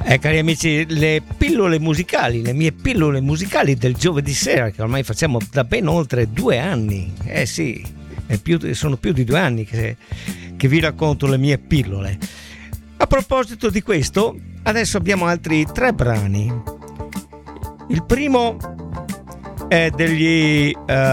Cari amici, le mie pillole musicali del giovedì sera, che ormai facciamo da ben oltre 2 anni. Sì, sono più di 2 anni che vi racconto le mie pillole. A proposito di questo, adesso abbiamo altri 3 brani. Il primo è degli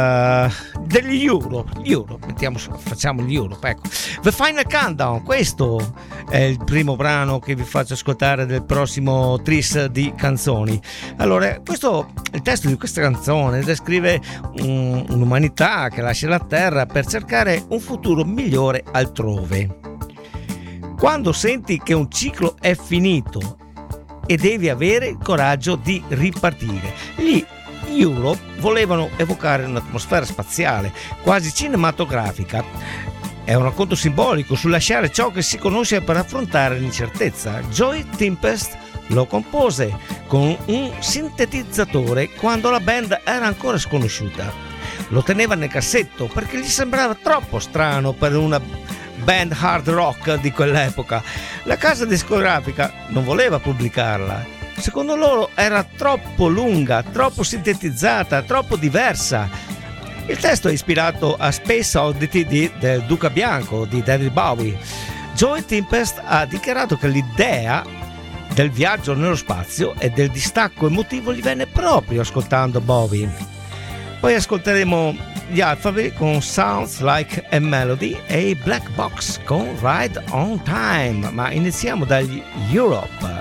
Europe, facciamo gli Europe, ecco. The Final Countdown, questo è il primo brano che vi faccio ascoltare del prossimo tris di canzoni. Allora, il testo di questa canzone descrive un'umanità che lascia la terra per cercare un futuro migliore altrove. Quando senti che un ciclo è finito e devi avere il coraggio di ripartire. Gli Europe volevano evocare un'atmosfera spaziale, quasi cinematografica. È un racconto simbolico sul lasciare ciò che si conosce per affrontare l'incertezza. Joey Tempest lo compose con un sintetizzatore quando la band era ancora sconosciuta. Lo teneva nel cassetto perché gli sembrava troppo strano per una band hard rock di quell'epoca. La casa discografica non voleva pubblicarla. Secondo loro era troppo lunga, troppo sintetizzata, troppo diversa. Il testo è ispirato a Space Oddity del Duca Bianco di David Bowie. Joey Tempest ha dichiarato che l'idea del viaggio nello spazio e del distacco emotivo gli venne proprio ascoltando Bowie. Poi ascolteremo gli Alphabet con Sounds Like a Melody e i Black Box con Ride on Time, ma iniziamo dagli Europe.